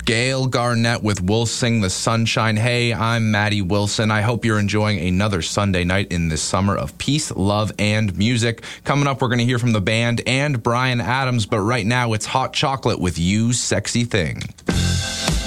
Gail Garnett with We'll Sing the Sunshine. Hey, I'm Maddie Wilson. I hope you're enjoying another Sunday night in this summer of peace, love, and music. Coming up, we're going to hear from the band and Bryan Adams, but right now it's Hot Chocolate with You Sexy Thing.